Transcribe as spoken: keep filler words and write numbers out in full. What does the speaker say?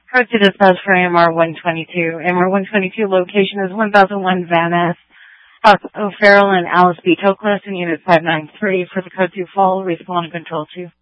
Code to dispatch for M R one twenty-two. M R one twenty-two location is one thousand one Van Ness, South O'Farrell and Alice B. Toklas in Unit five nine three. For the code to fall, respond to Control two.